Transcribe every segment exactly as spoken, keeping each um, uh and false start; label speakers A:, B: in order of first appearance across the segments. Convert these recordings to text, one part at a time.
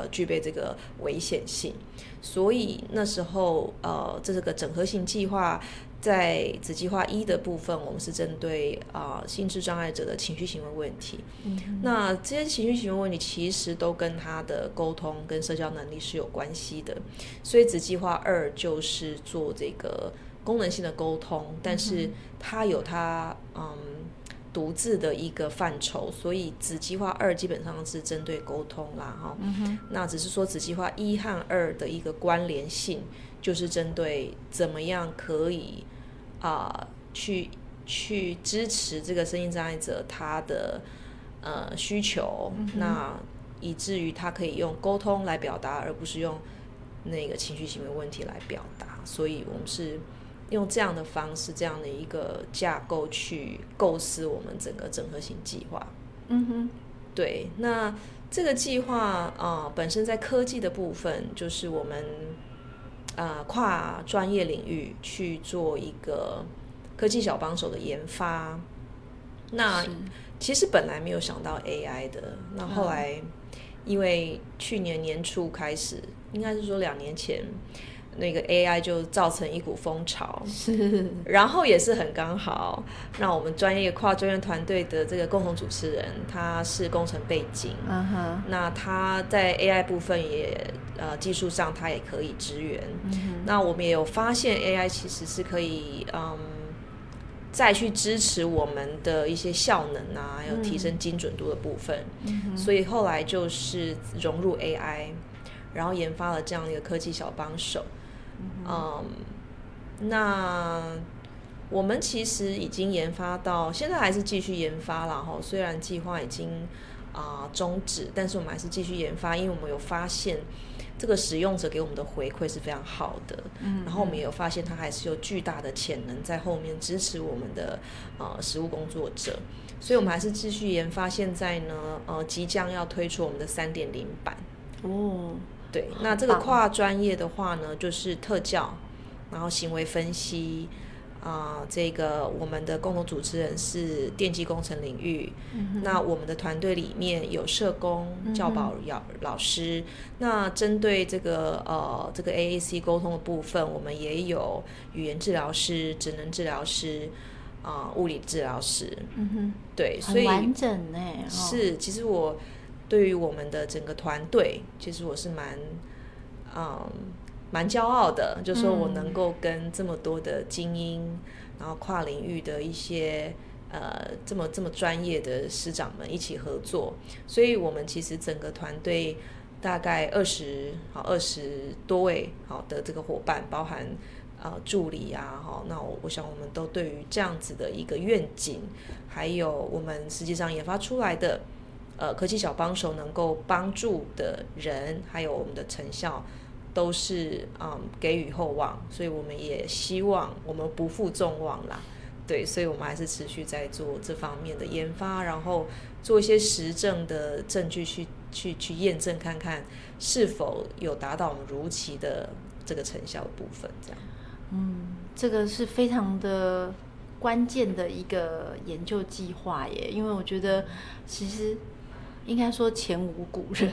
A: 呃具备这个危险性。所以那时候呃这个整合型计划在子计划一的部分，我们是针对啊、呃、心智障碍者的情绪行为问题。嗯，那这些情绪行为问题其实都跟他的沟通跟社交能力是有关系的，所以子计划二就是做这个功能性的沟通，但是它有它嗯独自的一个范畴，所以子计划二基本上是针对沟通啦哈、嗯。那只是说子计划一和二的一个关联性，就是针对怎么样可以啊、呃、去去支持这个身心障碍者他的呃需求、嗯，那以至于他可以用沟通来表达，而不是用那个情绪行为问题来表达。所以我们是用这样的方式，这样的一个架构去构思我们整个整合型计划。嗯哼，对。那这个计划啊、呃，本身在科技的部分，就是我们啊、呃、跨专业领域去做一个科技小帮手的研发。那其实本来没有想到 A I 的，那后来因为去年年初开始，应该是说两年前。那个 A I 就造成一股风潮，是，然后也是很刚好，让我们专业跨专业团队的这个共同主持人，他是工程背景， uh-huh. 那他在 A I 部分也呃技术上他也可以支援， uh-huh. 那我们也有发现 A I 其实是可以嗯再去支持我们的一些效能啊，还有提升精准度的部分， uh-huh. 所以后来就是融入 A I， 然后研发了这样一个科技小帮手。嗯，那我们其实已经研发到现在还是继续研发啦齁，虽然计划已经啊、呃、终止，但是我们还是继续研发，因为我们有发现这个使用者给我们的回馈是非常好的，嗯，然后我们也有发现它还是有巨大的潜能在后面支持我们的呃实务工作者，所以我们还是继续研发。现在呢，呃，即将要推出我们的 三点零 版哦。对，那这个跨专业的话呢，就是特教，然后行为分析啊、呃，这个我们的共同主持人是电机工程领域，嗯、那我们的团队里面有社工、教保老师，嗯、那针对这个呃这个 A A C 沟通的部分，我们也有语言治疗师、职能治疗师啊、呃、物理治疗师，嗯哼，对，所以
B: 很完整呢、哦。
A: 是，其实我。对于我们的整个团队，其实我是蛮，嗯，蛮骄傲的，就是说我能够跟这么多的精英，嗯、然后跨领域的一些呃这么这么专业的师长们一起合作，所以我们其实整个团队大概二十好二十多位好的这个伙伴，包含呃助理啊，哈，那我我想我们都对于这样子的一个愿景，还有我们实际上研发出来的。呃，科技小帮手能够帮助的人，还有我们的成效，都是嗯给予厚望，所以我们也希望我们不负众望啦。对，所以我们还是持续在做这方面的研发，然后做一些实证的证据去去去验证，看看是否有达到我们如期的这个成效的部分。这样，
B: 嗯，这个是非常的关键的一个研究计划耶，因为我觉得其实。应该说前无古人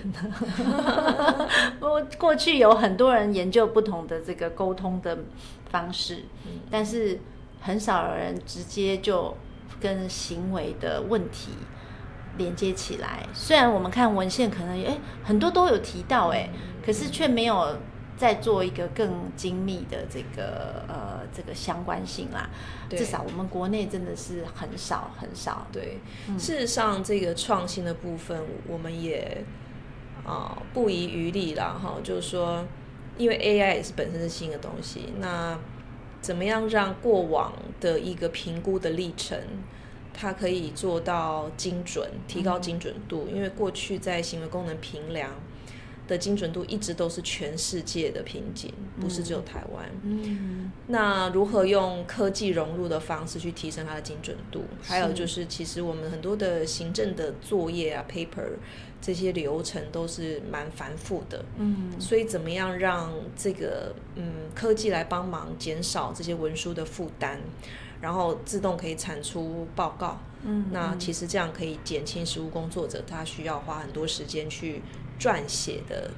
B: 我过去有很多人研究不同的这个沟通的方式，嗯、但是很少有人直接就跟行为的问题连接起来。虽然我们看文献可能也很多都有提到哎，可是却没有再做一个更精密的这个呃这个相关性啦，至少我们国内真的是很少很少。
A: 对，嗯、事实上这个创新的部分，我们也啊、呃、不遗余力啦哈，就是说，因为 A I 也是本身是新的东西，那怎么样让过往的一个评估的历程，它可以做到精准，提高精准度，嗯、因为过去在行为功能评量。的精准度一直都是全世界的瓶颈，不是只有台湾。嗯，那如何用科技融入的方式去提升它的精准度？还有就是，其实我们很多的行政的作业啊、paper 这些流程都是蛮繁复的。嗯，所以怎么样让这个嗯科技来帮忙减少这些文书的负担？然后自动可以产出报告，嗯，那其实这样可以减轻实务工作者他需要花很多时间去撰写的